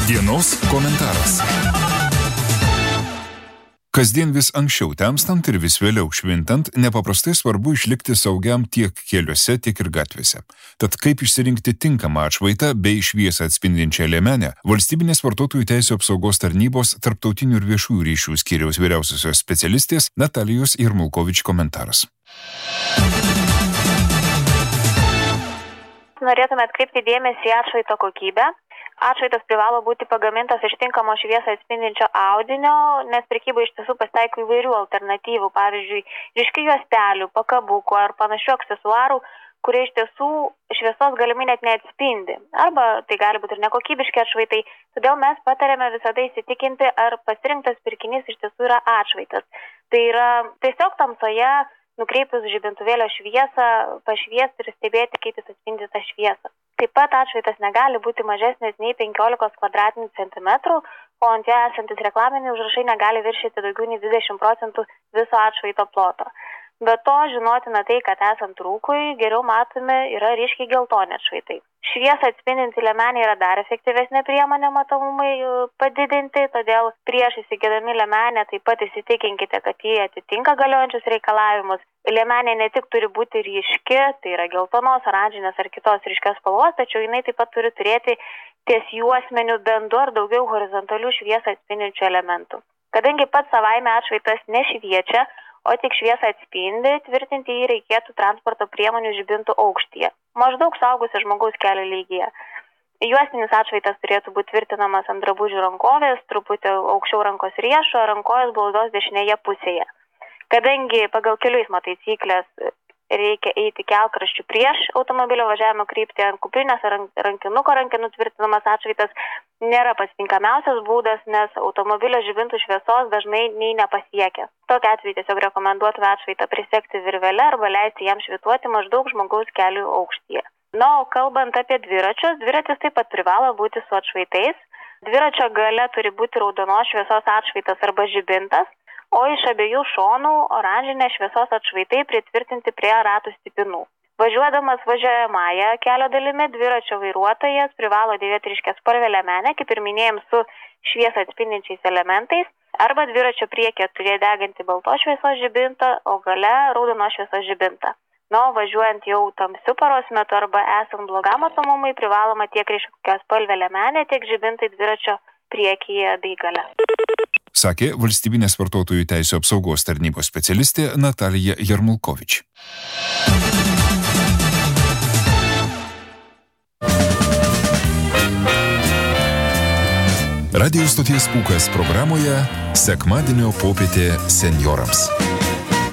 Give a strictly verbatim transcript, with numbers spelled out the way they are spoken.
Dienos komentaras. Kasdien vis anksčiau temstant ir vis vėliau švintant, nepaprastai svarbu išlikti saugiam tiek keliuose, tiek ir gatvėse. Tad kaip išsirinkti tinkamą atšvaitą bei šviesą atspindinčią liemenę, Valstybinės vartotojų teisių apsaugos tarnybos tarptautinių ir viešųjų ryšių skyriaus vyriausiosios specialistės Natalijos Jarmulkovič komentaras. Norėtume atkreipti dėmesį į atšvaito kokybę. Atšvaitas privalo būti pagamintas iš tinkamo šviesą atspindinčio audinio, nes prekyboje iš tiesų pasitaiko įvairių alternatyvų, pavyzdžiui, ryškių juostelių, pakabukų ar panašių aksesuarų, kurie iš tiesų šviesos galimai net neatspindi. Arba tai gali būti ir nekokybiški atšvaitai, todėl mes patarėme visada įsitikinti, ar pasirinktas pirkinys iš tiesų yra atšvaitas. Tai yra tiesiog tamsoje nukreipus žibintuvėlio šviesą, pašviesti ir stebėti, kaip jis atspindi tą šviesą. Taip pat atšvaitas negali būti mažesnis nei penkiolikos kvadratinių centimetrų, o ant jo esantis reklaminiai užrašai negali viršyti daugiau nei dvidešimt procentų viso atšvaito ploto. Be to, žinotina tai, kad esant rūkui geriau matomi yra ryškiai geltoni atšvaitai. Šviesą atspindinti liemenė yra dar efektyvesnė priemonė matomumai padidinti, todėl prieš įsigydami liemenę taip pat įsitikinkite, kad jie atitinka galiojančius reikalavimus. Liemenė ne tik turi būti ryški, tai yra geltonos, oranžinės ar kitos ryškios spalvos, tačiau jinai taip pat turi turėti ties juosmeniu bent du ar daugiau horizontalių šviesą atspindinčių elementų. Kadangi pats savaime atšvaitas nešviečia, o tik šviesą atspindi, tvirtinti jį reikėtų transporto priemonių žibintų aukštyje, maždaug suaugusio žmogaus kelio lygyje. Juostinis atšvaitas turėtų būti tvirtinamas ant drabužių rankovės, truputį aukščiau rankos riešo, rankojos blaudos dešinėje pusėje. Kadangi pagal kelių eismo taisyklės reikia eiti kelkraščiu prieš automobilio važiavimo kryptį, ant kuprinės ar rankinuko rankinų tvirtinamas atšvaitas nėra pats tinkamiausias būdas, nes automobilio žibintų šviesos dažnai nei nepasiekia. Tokiu atveju tiesiog rekomenduotume atšvaitą prisegti virvele arba leisti jam švituoti maždaug žmogaus kelių aukštyje. Na, o kalbant apie dviračius, dviratis taip pat privalo būti su atšvaitais. Dviračio gale turi būti raudonos šviesos atšvaitas arba žibintas, o iš abiejų šonų oranžinė šviesos atšvaitai pritvirtinti prie ratų stipinų. Važiuodamas važiuojamąją kelio dalimi, dviračio vairuotojas privalo dėvėti ryškiaspalvę liemenę, kaip ir minėjom, su šviesą atspindinčiais elementais, arba dviračio priekyje turėjo degantį baltos šviesos žibintą, o gale raudonos šviesos žibintą. Na, o važiuojant jau tamsiu paros metu arba esant blogam matomumui, privaloma tiek ryškiaspalvė liemenė, tiek žibintai dviračio priekyje bei gale. Sakė Valstybinės vartotojų teisių apsaugos tarnybos specialistė Natalija Jarmulkovič. Radio stoties Pūkas programoje Sekmadienio popietė senjorams.